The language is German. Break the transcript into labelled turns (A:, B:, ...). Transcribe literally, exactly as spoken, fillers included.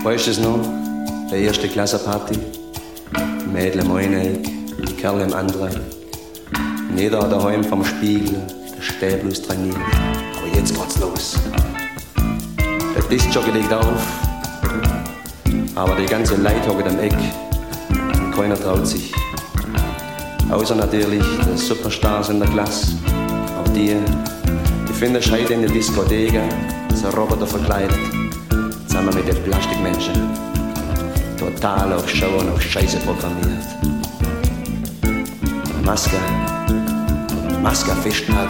A: Weißt du es noch? Der erste Klassenparty. Mädel im einen, die Kerle im anderen. Und jeder hat daheim vom Spiegel den Stäblos trainiert. Aber jetzt geht's los. Der Diskjockey legt auf, aber die ganze Leute hocken am Eck und keiner traut sich. Außer natürlich die Superstars in der Klasse. Aber die, die finden heute in der Diskothek, so Roboter verkleidet, zusammen mit den Plastikmenschen. Total auf Show und auf Scheiße programmiert. Maske, Maske, Fischtag,